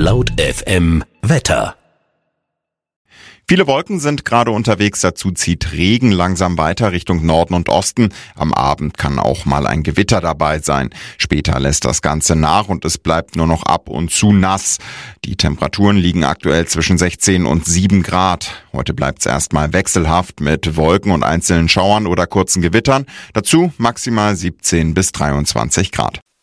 Laut FM Wetter. Viele Wolken sind gerade unterwegs, dazu zieht Regen langsam weiter Richtung Norden und Osten. Am Abend kann auch mal ein Gewitter dabei sein. Später lässt das Ganze nach und es bleibt nur noch ab und zu nass. Die Temperaturen liegen aktuell zwischen 16 und 7 Grad. Heute bleibt es erstmal wechselhaft mit Wolken und einzelnen Schauern oder kurzen Gewittern. Dazu maximal 17 bis 23 Grad.